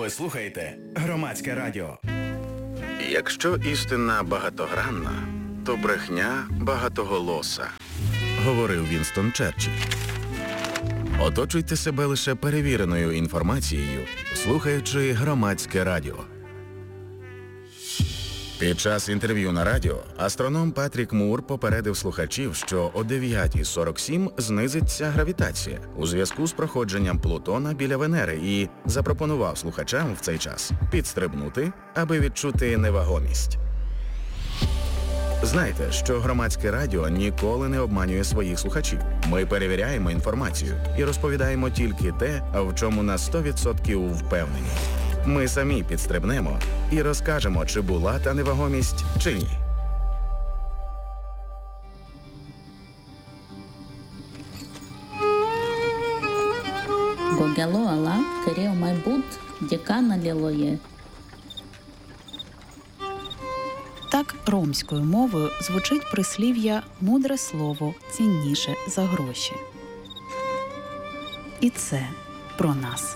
Ви слухаєте Громадське радіо. Якщо істина багатогранна, то брехня багатоголоса, говорив Вінстон Черчилль. Оточуйте себе лише перевіреною інформацією, слухаючи Громадське радіо. Під час інтерв'ю на радіо астроном Патрік Мур попередив слухачів, що о 9:47 знизиться гравітація у зв'язку з проходженням Плутона біля Венери і запропонував слухачам в цей час підстрибнути, аби відчути невагомість. Знайте, що Громадське радіо ніколи не обманює своїх слухачів. Ми перевіряємо інформацію і розповідаємо тільки те, в чому на 100% впевнені. Ми самі підстрибнемо і розкажемо, чи була та невагомість, чи ні. Гогело ала керео майбут декана лілоє. Так ромською мовою звучить прислів'я «мудре слово цінніше за гроші». І це про нас.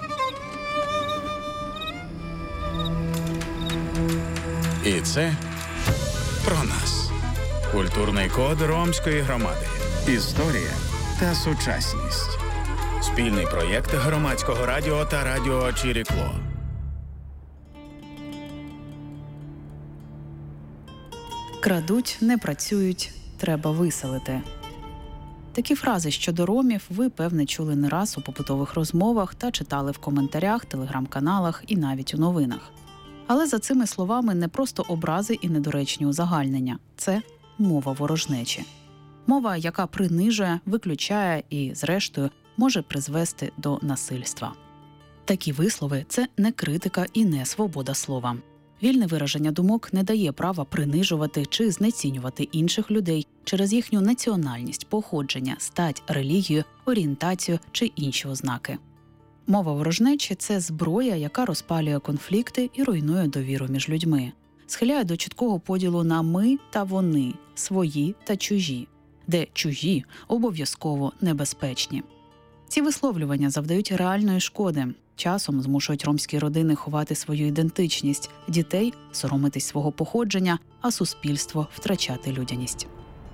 І це про нас. Культурний код Ромської громади. Історія та сучасність. Спільний проєкт Громадського радіо та радіо Чирікло. Крадуть, не працюють, треба виселити. Такі фрази щодо ромів ви, певне, чули не раз у побутових розмовах та читали в коментарях, телеграм-каналах і навіть у новинах. Але за цими словами не просто образи і недоречні узагальнення. Це мова ворожнечі. Мова, яка принижує, виключає і, зрештою, може призвести до насильства. Такі вислови – це не критика і не свобода слова. Вільне вираження думок не дає права принижувати чи знецінювати інших людей через їхню національність, походження, стать, релігію, орієнтацію чи інші ознаки. Мова ворожнечі – це зброя, яка розпалює конфлікти і руйнує довіру між людьми. Схиляє до чіткого поділу на «ми» та «вони», «свої» та «чужі», де «чужі» обов'язково небезпечні. Ці висловлювання завдають реальної шкоди. Часом змушують ромські родини ховати свою ідентичність, дітей – соромитись свого походження, а суспільство – втрачати людяність.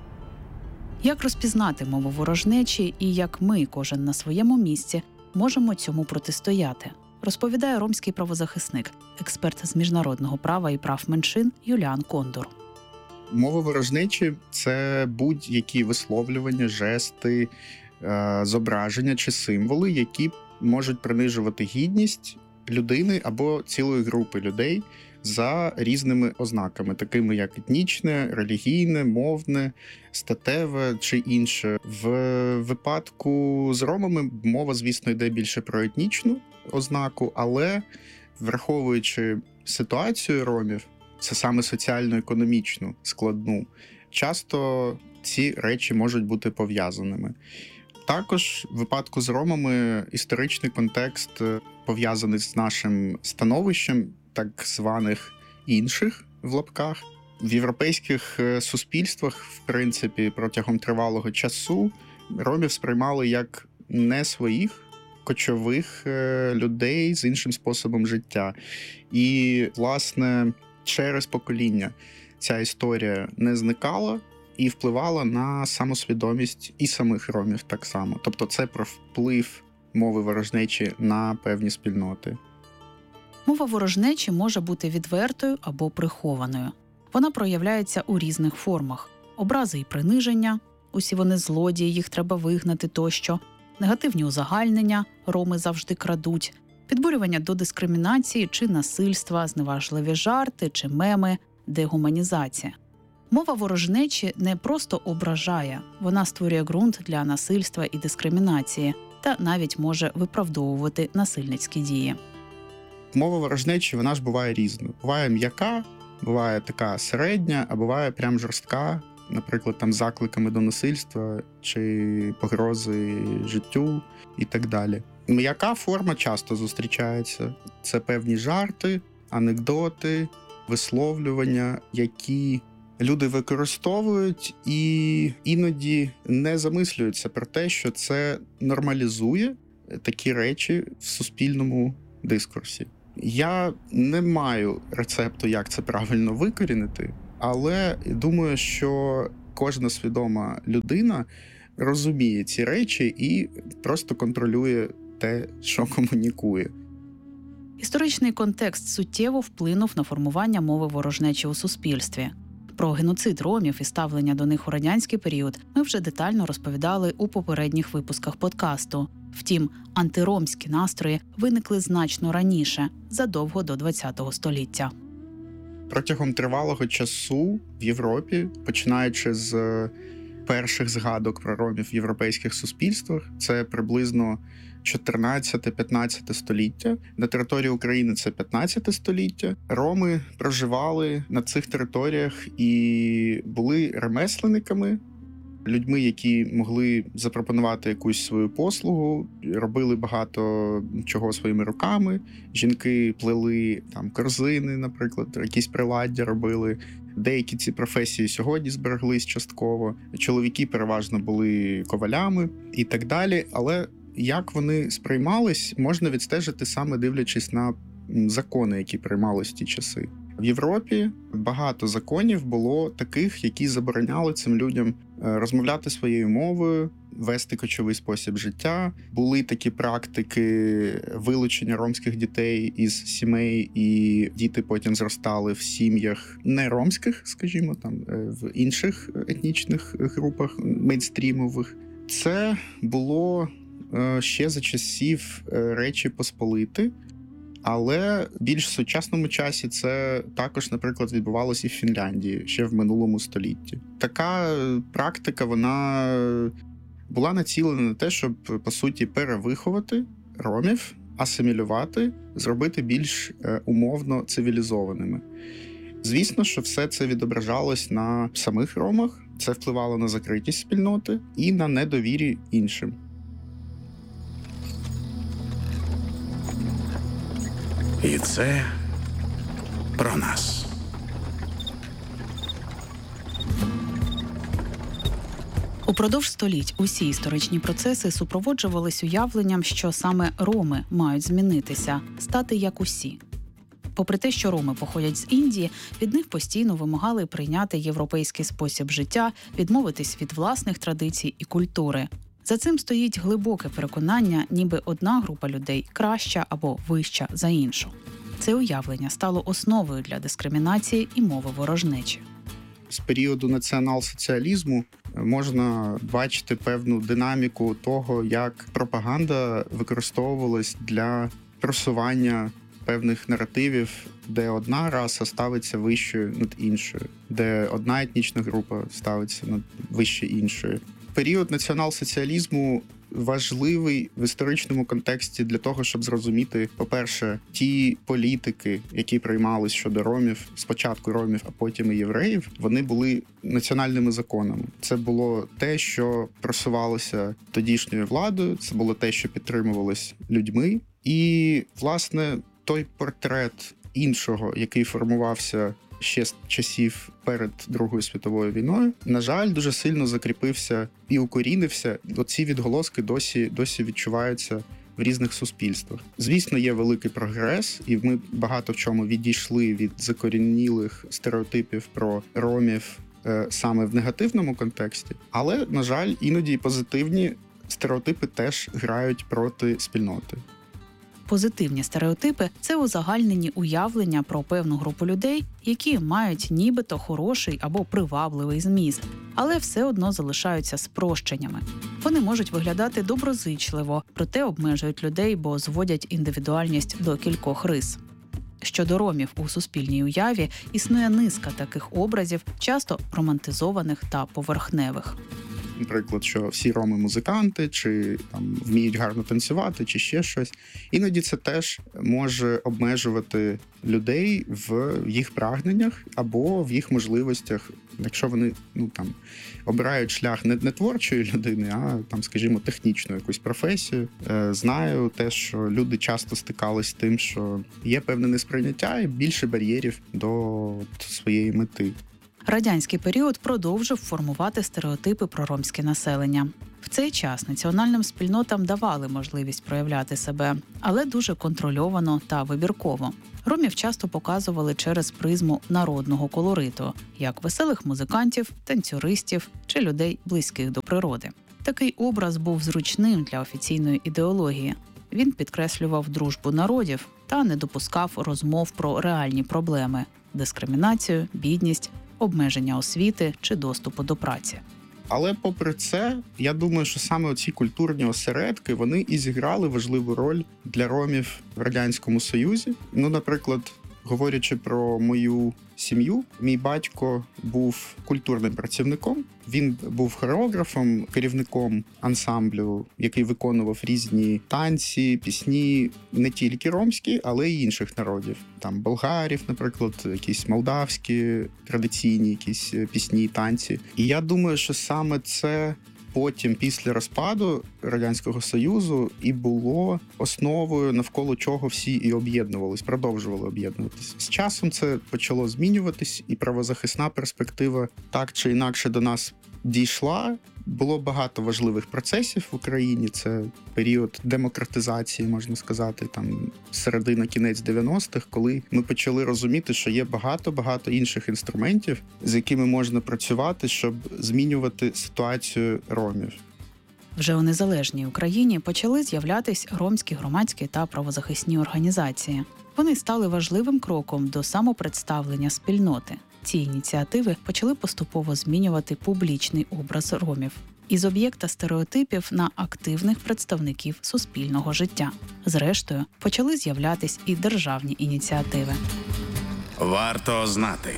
Як розпізнати мову ворожнечі і як ми, кожен на своєму місці, можемо цьому протистояти, розповідає ромський правозахисник, експерт з міжнародного права і прав меншин Юліан Кондор. Мова ворожнечі – це будь-які висловлювання, жести, зображення чи символи, які можуть принижувати гідність людини або цілої групи людей за різними ознаками, такими як етнічне, релігійне, мовне, статеве чи інше. В випадку з ромами мова, звісно, йде більше про етнічну ознаку, але враховуючи ситуацію ромів, це саме соціально-економічну, складну, часто ці речі можуть бути пов'язаними. Також в випадку з ромами історичний контекст пов'язаний з нашим становищем так званих інших в лапках. В європейських суспільствах, в принципі, протягом тривалого часу ромів сприймали як не своїх кочових людей з іншим способом життя. І, власне, через покоління ця історія не зникала і впливала на самосвідомість і самих ромів так само. Тобто це про вплив мови ворожнечі на певні спільноти. Мова ворожнечі може бути відвертою або прихованою. Вона проявляється у різних формах. Образи і приниження, усі вони злодії, їх треба вигнати тощо, негативні узагальнення, роми завжди крадуть, підбурювання до дискримінації чи насильства, зневажливі жарти чи меми, дегуманізація. Мова ворожнечі не просто ображає, вона створює ґрунт для насильства і дискримінації та навіть може виправдовувати насильницькі дії. Мова ворожнечі, вона ж буває різною. Буває м'яка, буває така середня, а буває прям жорстка, наприклад, там закликами до насильства чи погрози життю і так далі. М'яка форма часто зустрічається. Це певні жарти, анекдоти, висловлювання, які люди використовують і іноді не замислюються про те, що це нормалізує такі речі в суспільному дискурсі. Я не маю рецепту, як це правильно викорінити, але думаю, що кожна свідома людина розуміє ці речі і просто контролює те, що комунікує. Історичний контекст суттєво вплинув на формування мови ворожнечі у суспільстві. Про геноцид ромів і ставлення до них у радянський період ми вже детально розповідали у попередніх випусках подкасту. Втім, антиромські настрої виникли значно раніше, задовго до ХХ століття. Протягом тривалого часу в Європі, починаючи з перших згадок про ромів в європейських суспільствах, це приблизно 14-15 століття. На території України це 15 століття. Роми проживали на цих територіях і були ремесленниками, людьми, які могли запропонувати якусь свою послугу, робили багато чого своїми руками. Жінки плели там корзини, наприклад, якісь приладдя робили. Деякі ці професії сьогодні збереглись частково. Чоловіки переважно були ковалями і так далі. Але як вони сприймались, можна відстежити саме дивлячись на закони, які приймались в ті часи. В Європі багато законів було таких, які забороняли цим людям розмовляти своєю мовою, вести кочовий спосіб життя. Були такі практики вилучення ромських дітей із сімей, і діти потім зростали в сім'ях не ромських, скажімо, там в інших етнічних групах мейнстрімових. Це було ще за часів Речі Посполити. Але в більш сучасному часі це також, наприклад, відбувалося і в Фінляндії ще в минулому столітті. Така практика, вона була націлена на те, щоб, по суті, перевиховати ромів, асимілювати, зробити більш умовно цивілізованими. Звісно, що все це відображалось на самих ромах, це впливало на закритість спільноти і на недовір'я іншим. І це про нас. Упродовж століть усі історичні процеси супроводжувались уявленням, що саме роми мають змінитися, стати як усі. Попри те, що роми походять з Індії, від них постійно вимагали прийняти європейський спосіб життя, відмовитись від власних традицій і культури. За цим стоїть глибоке переконання, ніби одна група людей краща або вища за іншу. Це уявлення стало основою для дискримінації і мови ворожнечі. З періоду націонал-соціалізму можна бачити певну динаміку того, як пропаганда використовувалась для просування певних наративів, де одна раса ставиться вищою над іншою, де одна етнічна група ставиться над вище іншою. Період націонал-соціалізму важливий в історичному контексті для того, щоб зрозуміти, по-перше, ті політики, які приймались щодо ромів, спочатку ромів, а потім і євреїв, вони були національними законами. Це було те, що просувалося тодішньою владою, це було те, що підтримувалось людьми. І, власне, той портрет іншого, який формувався ще з часів перед Другою світовою війною, на жаль, дуже сильно закріпився і укорінився. Оці відголоски досі відчуваються в різних суспільствах. Звісно, є великий прогрес, і ми багато в чому відійшли від закорінілих стереотипів про ромів саме в негативному контексті. Але, на жаль, іноді позитивні стереотипи теж грають проти спільноти. Позитивні стереотипи – це узагальнені уявлення про певну групу людей, які мають нібито хороший або привабливий зміст, але все одно залишаються спрощеннями. Вони можуть виглядати доброзичливо, проте обмежують людей, бо зводять індивідуальність до кількох рис. Щодо ромів у суспільній уяві існує низка таких образів, часто романтизованих та поверхневих. Наприклад, що всі роми музиканти, чи там вміють гарно танцювати, чи ще щось. Іноді це теж може обмежувати людей в їх прагненнях або в їх можливостях, якщо вони обирають шлях не творчої людини, а там, скажімо, технічну якусь професію. Знаю те, що люди часто стикались з тим, що є певне несприйняття і більше бар'єрів до своєї мети. Радянський період продовжив формувати стереотипи про ромське населення. В цей час національним спільнотам давали можливість проявляти себе, але дуже контрольовано та вибірково. Ромів часто показували через призму народного колориту, як веселих музикантів, танцюристів чи людей, близьких до природи. Такий образ був зручним для офіційної ідеології. Він підкреслював дружбу народів та не допускав розмов про реальні проблеми – дискримінацію, бідність, обмеження освіти чи доступу до праці. Але попри це, я думаю, що саме оці культурні осередки, вони і зіграли важливу роль для ромів в Радянському Союзі. Наприклад, говорячи про мою сім'ю, мій батько був культурним працівником. Він був хореографом, керівником ансамблю, який виконував різні танці, пісні, не тільки ромські, але й інших народів. Там болгарів, наприклад, якісь молдавські традиційні якісь пісні, танці. І я думаю, що саме це потім, після розпаду Радянського Союзу, і було основою, навколо чого всі і об'єднувались, продовжували об'єднуватись. З часом це почало змінюватись, і правозахисна перспектива так чи інакше до нас дійшла. Було багато важливих процесів в Україні. Це період демократизації, можна сказати, там середина-кінець 90-х, коли ми почали розуміти, що є багато інших інструментів, з якими можна працювати, щоб змінювати ситуацію ромів. Вже у незалежній Україні почали з'являтись ромські громадські та правозахисні організації. Вони стали важливим кроком до самопредставлення спільноти. Ці ініціативи почали поступово змінювати публічний образ ромів із об'єкта стереотипів на активних представників суспільного життя. Зрештою, почали з'являтись і державні ініціативи. Варто знати.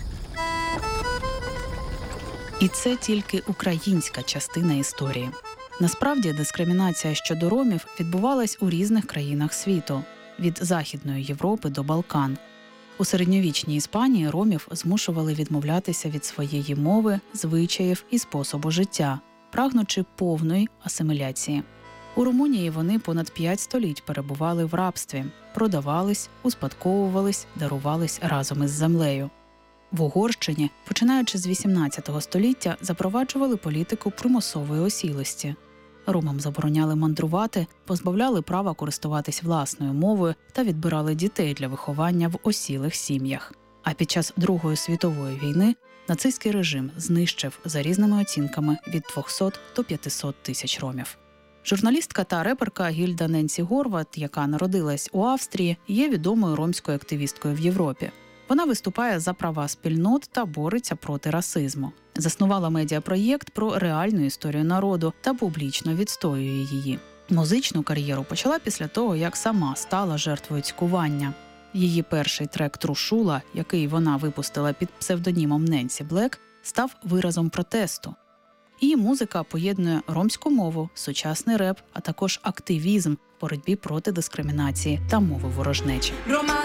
І це тільки українська частина історії. Насправді, дискримінація щодо ромів відбувалась у різних країнах світу – від Західної Європи до Балкан. У середньовічній Іспанії ромів змушували відмовлятися від своєї мови, звичаїв і способу життя, прагнучи повної асиміляції. У Румунії вони понад 5 століть перебували в рабстві, продавались, успадковувались, дарувались разом із землею. В Угорщині, починаючи з 18 століття, запроваджували політику примусової осілості. Ромам забороняли мандрувати, позбавляли права користуватись власною мовою та відбирали дітей для виховання в осілих сім'ях. А під час Другої світової війни нацистський режим знищив, за різними оцінками, від 200 до 500 тисяч ромів. Журналістка та реперка Гільда Ненсі Горват, яка народилась у Австрії, є відомою ромською активісткою в Європі. Вона виступає за права спільнот та бореться проти расизму. Заснувала медіапроєкт про реальну історію народу та публічно відстоює її. Музичну кар'єру почала після того, як сама стала жертвою цькування. Її перший трек «Трушула», який вона випустила під псевдонімом Ненсі Блек, став виразом протесту. Її музика поєднує ромську мову, сучасний реп, а також активізм в боротьбі проти дискримінації та мови ворожнечі.